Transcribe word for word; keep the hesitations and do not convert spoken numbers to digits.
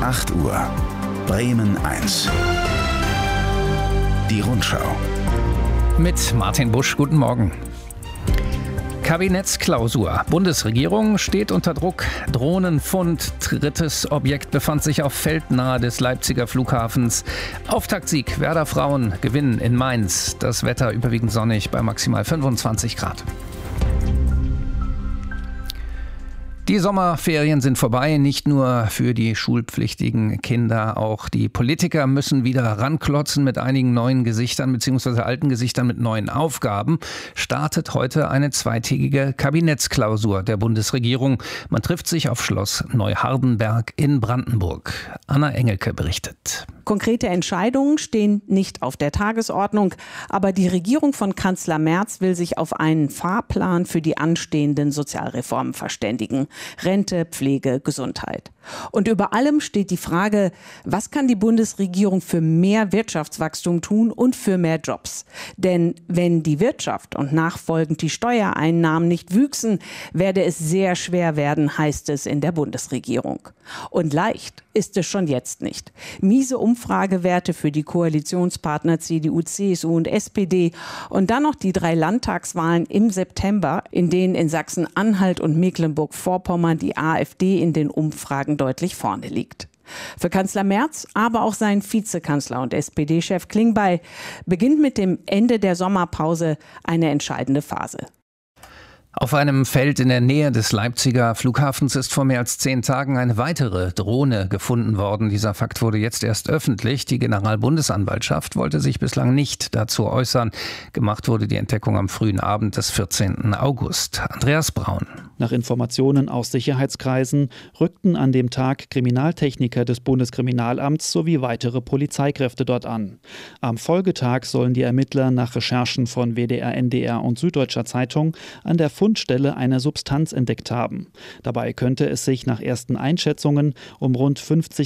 acht Uhr. Bremen eins. Die Rundschau. Mit Martin Busch, guten Morgen. Kabinettsklausur. Bundesregierung steht unter Druck. Drohnenfund. Drittes Objekt befand sich auf Feld nahe des Leipziger Flughafens. Auftaktsieg. Werder Frauen gewinnen in Mainz. Das Wetter überwiegend sonnig bei maximal fünfundzwanzig Grad. Die Sommerferien sind vorbei, nicht nur für die schulpflichtigen Kinder. Auch die Politiker müssen wieder ranklotzen mit einigen neuen Gesichtern bzw. alten Gesichtern mit neuen Aufgaben. Startet heute eine zweitägige Kabinettsklausur der Bundesregierung. Man trifft sich auf Schloss Neuhardenberg in Brandenburg. Anna Engelke berichtet. Konkrete Entscheidungen stehen nicht auf der Tagesordnung, aber die Regierung von Kanzler Merz will sich auf einen Fahrplan für die anstehenden Sozialreformen verständigen. Rente, Pflege, Gesundheit. Und über allem steht die Frage, was kann die Bundesregierung für mehr Wirtschaftswachstum tun und für mehr Jobs? Denn wenn die Wirtschaft und nachfolgend die Steuereinnahmen nicht wüchsen, werde es sehr schwer werden, heißt es in der Bundesregierung. Und leicht ist es schon jetzt nicht. Miese Umfragewerte für die Koalitionspartner C D U, C S U und S P D und dann noch die drei Landtagswahlen im September, in denen in Sachsen-Anhalt und Mecklenburg-Vorpommern die AfD in den Umfragen deutlich vorne liegt. Für Kanzler Merz, aber auch seinen Vizekanzler und S P D-Chef Klingbeil beginnt mit dem Ende der Sommerpause eine entscheidende Phase. Auf einem Feld in der Nähe des Leipziger Flughafens ist vor mehr als zehn Tagen eine weitere Drohne gefunden worden. Dieser Fakt wurde jetzt erst öffentlich. Die Generalbundesanwaltschaft wollte sich bislang nicht dazu äußern. Gemacht wurde die Entdeckung am frühen Abend des vierzehnten August. Andreas Braun. Nach Informationen aus Sicherheitskreisen rückten an dem Tag Kriminaltechniker des Bundeskriminalamts sowie weitere Polizeikräfte dort an. Am Folgetag sollen die Ermittler nach Recherchen von W D R, N D R und Süddeutscher Zeitung an der Fundstelle eine Substanz entdeckt haben. Dabei könnte es sich nach ersten Einschätzungen um rund fünfzig